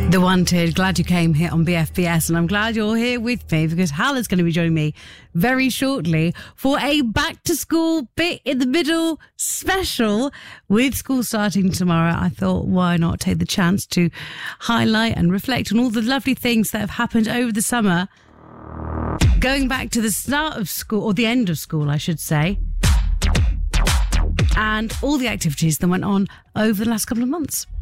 The Wanted, glad you came here on BFBS, and I'm glad you're here with me because Hal is going to be joining me very shortly for a back to school bit in the middle special. With school starting tomorrow, I thought, why not take the chance to highlight and reflect on all the lovely things that have happened over the summer, going back to the start of school, or the end of school, I should say, and all the activities that went on over the last couple of months.